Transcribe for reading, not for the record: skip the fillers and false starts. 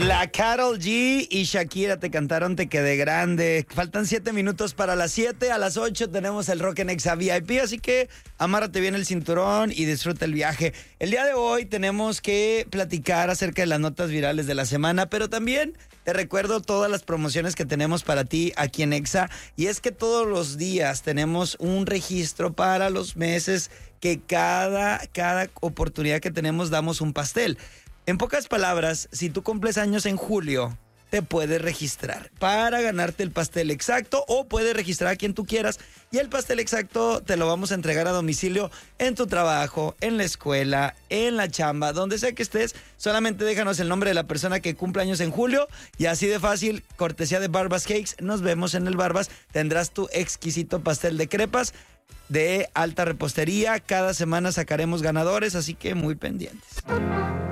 La Karol G y Shakira te cantaron Te Quedé Grande. Faltan 7 minutos para las 7. A las 8 tenemos el Rock en Exa VIP, así que amárrate bien el cinturón y disfruta el viaje. El día de hoy tenemos que platicar acerca de las notas virales de la semana, pero también te recuerdo todas las promociones que tenemos para ti aquí en Exa. Y es que todos los días tenemos un registro para los meses que cada oportunidad que tenemos damos un pastel. En pocas palabras, si tú cumples años en julio, te puedes registrar para ganarte el pastel exacto o puedes registrar a quien tú quieras y el pastel exacto te lo vamos a entregar a domicilio en tu trabajo, en la escuela, en la chamba, donde sea que estés. Solamente déjanos el nombre de la persona que cumple años en julio y así de fácil, cortesía de Barbas Cakes, nos vemos en el Barbas. Tendrás tu exquisito pastel de crepas de alta repostería. Cada semana sacaremos ganadores, así que muy pendientes.